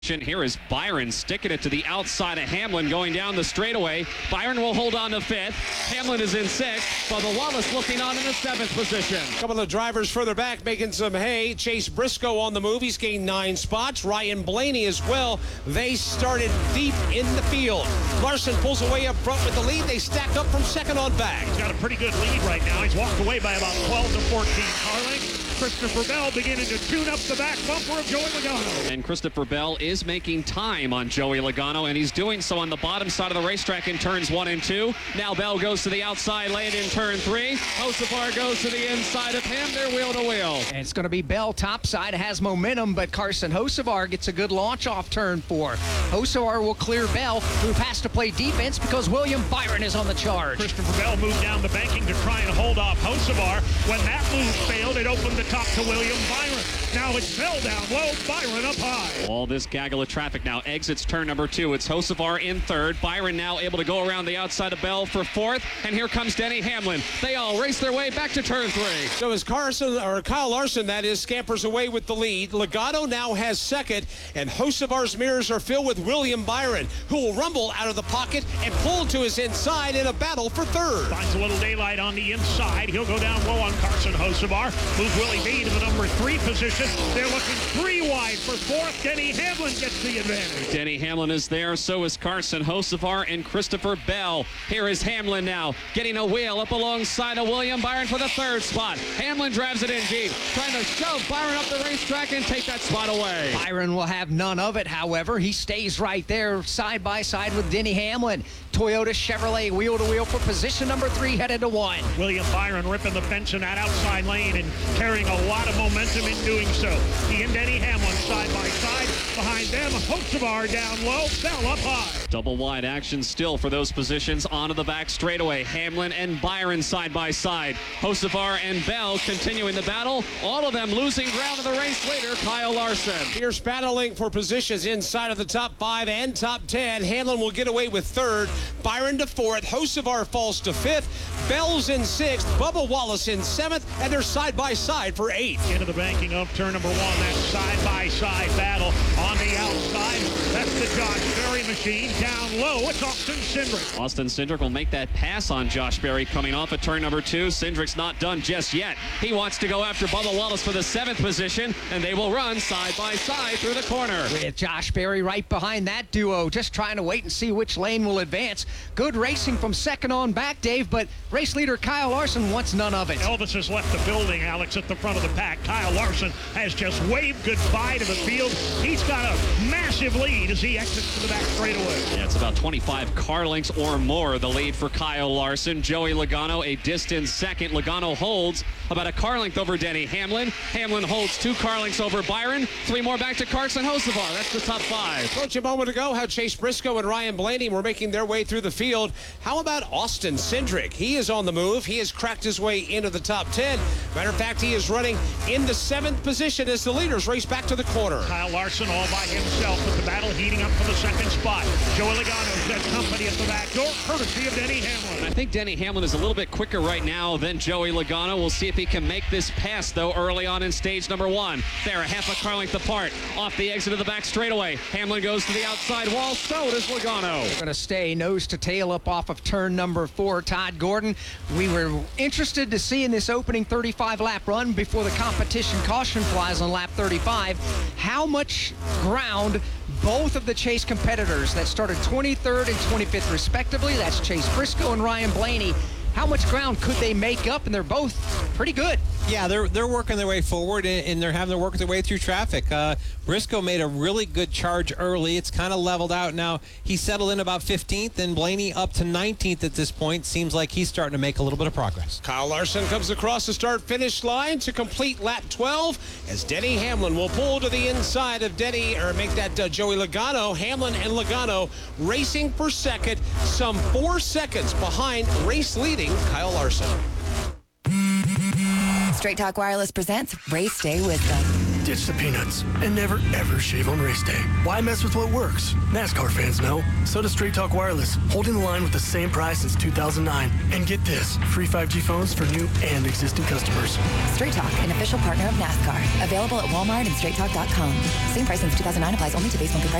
Here is Byron sticking it to the outside of Hamlin going down the straightaway. Byron will hold on to fifth. Hamlin is in sixth. Bubba Wallace looking on in the seventh position. A couple of drivers further back making some hay. Chase Briscoe on the move. He's gained 9 spots. Ryan Blaney as well. They started deep in the field. Larson pulls away up front with the lead. They stack up from second on back. He's got a pretty good lead right now. He's walked away by about 12 to 14 car lengths. Christopher Bell beginning to tune up the back bumper of Joey Logano. And Christopher Bell is making time on Joey Logano, and he's doing so on the bottom side of the racetrack in turns 1 and 2. Now Bell goes to the outside lane in turn 3. Hocevar goes to the inside of him. They're wheel to wheel. And it's going to be Bell topside. Has momentum, but Carson Hocevar gets a good launch off turn 4. Hocevar will clear Bell, who has to play defense because William Byron is on the charge. Christopher Bell moved down the banking to try and hold off Hocevar. When that move failed, it opened the top to William Byron. Now it's Bell down low, Byron up high. All this gaggle of traffic now exits turn number 2. It's Hocevar in third. Byron now able to go around the outside of Bell for fourth. And here comes Denny Hamlin. They all race their way back to turn 3. So as Kyle Larson, that is, scampers away with the lead. Logano now has second, and Hocevar's mirrors are filled with William Byron, who will rumble out of the pocket and pull to his inside in a battle for third. Finds a little daylight on the inside. He'll go down low on Carson Hocevar. Move Willie B to the number 3 position. They're looking 3 wide for fourth. Denny Hamlin gets the advantage. Denny Hamlin is there. So is Carson Hocevar and Christopher Bell. Here is Hamlin now getting a wheel up alongside of William Byron for the third spot. Hamlin drives it in deep, trying to shove Byron up the racetrack and take that spot away. Byron will have none of it, however. He stays right there side by side with Denny Hamlin. Toyota Chevrolet wheel to wheel for position number 3 headed to 1. William Byron ripping the fence in that outside lane and carrying a lot of momentum in doing so. He and Denny Hamlin side by side. Behind them, Hocevar down low, Bell up high. Double wide action still for those positions onto the back straightaway. Hamlin and Byron side by side. Hocevar and Bell continuing the battle. All of them losing ground in the race leader, Kyle Larson. Fierce battling for positions inside of the top 5 and top 10. Hamlin will get away with third. Byron to fourth. Hocevar falls to fifth. Bell's in sixth. Bubba Wallace in seventh. And they're side by side for eighth. Into the banking of turn number 1. That side by side battle on the outside. That's the Josh Berry machine. Down low, it's Austin Cindric. Austin Cindric will make that pass on Josh Berry coming off at turn number 2. Cindric's not done just yet. He wants to go after Bubba Wallace for the 7th position, and they will run side by side through the corner. With Josh Berry right behind that duo, just trying to wait and see which lane will advance. Good racing from second on back, Dave, but race leader Kyle Larson wants none of it. Elvis has left the building, Alex, at the front of the pack. Kyle Larson has just waved goodbye to the field. He's got a massive lead as he exits to the back straightaway. Yeah, it's about 25 car lengths or more, the lead for Kyle Larson. Joey Logano a distant second. Logano holds about a car length over Denny Hamlin. Hamlin holds 2 car lengths over Byron. 3 more back to Carson Hocevar. That's the top 5. Coach, a moment ago how Chase Briscoe and Ryan Blaney were making their way through the field. How about Austin Cindric? He is on the move. He has cracked his way into the top 10. Matter of fact, he is running in the 7th position as the leaders race back to the corner. Kyle Larson all by himself with the battle heating up for the 2nd spot. Joey Logano says company at the back door, courtesy of Denny Hamlin. I think Denny Hamlin is a little bit quicker right now than Joey Logano. We'll see if he can make this pass, though, early on in stage number 1. They're a half a car length apart. Off the exit of the back straightaway. Hamlin goes to the outside wall. So does Logano. They're going to stay nose to tail up off of turn number 4. Todd Gordon, we were interested to see in this opening 35-lap run before the competition caution flies on lap 35 how much ground both of the Chase competitors that started 23rd and 25th respectively, that's Chase Briscoe and Ryan Blaney, how much ground could they make up? And they're both pretty good. Yeah, they're working their way forward, and they're having to work their way through traffic. Briscoe made a really good charge early. It's kind of leveled out now. He settled in about 15th, and Blaney up to 19th at this point. Seems like he's starting to make a little bit of progress. Kyle Larson comes across the start-finish line to complete lap 12 as Denny Hamlin will pull to the inside of make that Joey Logano. Hamlin and Logano racing for second, some 4 seconds behind race-leading Kyle Larson. Straight Talk Wireless presents Race Day Wisdom. Ditch the peanuts and never ever shave on race day. Why mess with what works? NASCAR fans know. So does Straight Talk Wireless, holding the line with the same price since 2009. And get this, free 5G phones for new and existing customers. Straight Talk, an official partner of NASCAR. Available at Walmart and straighttalk.com. Same price since 2009 applies only to base monthly price.